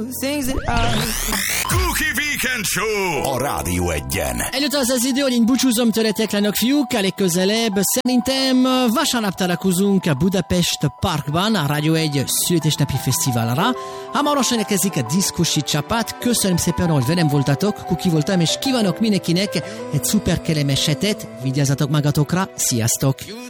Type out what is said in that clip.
Cookie Weekend Show a Rádió Egyen. Eljött az idő, hogy én búcsúzom tőletek, lánok fiúk, elég közelebb. Szerintem vasárnap találkozunk a Budapest Parkban, a Rádió Egy születésnapi fesztiválra. Hamarosan érkezik a diszkosi csapat. Köszönöm szépen, hogy velem voltatok, Kuki voltam, és kívánok mindenkinek egy szuper kellemes hetet. Vigyázzatok magatokra, sziasztok!